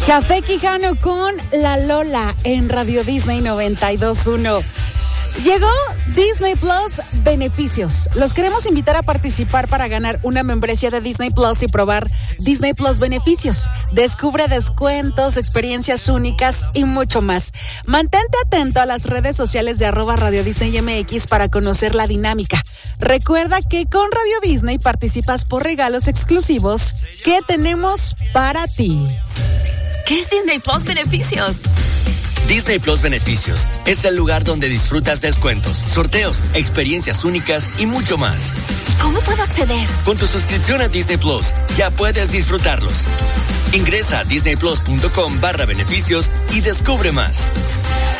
Café Quijano con La Lola en Radio Disney 92.1. Llegó Disney Plus Beneficios. Los queremos invitar a participar para ganar una membresía de Disney Plus y probar Disney Plus Beneficios. Descubre descuentos, experiencias únicas y mucho más. Mantente atento a las redes sociales de @Radio Disney MX para conocer la dinámica. Recuerda que con Radio Disney participas por regalos exclusivos que tenemos para ti. ¿Qué es Disney Plus Beneficios? Disney Plus Beneficios es el lugar donde disfrutas descuentos, sorteos, experiencias únicas y mucho más. ¿Cómo puedo acceder? Con tu suscripción a Disney Plus ya puedes disfrutarlos. Ingresa a disneyplus.com/beneficios y descubre más.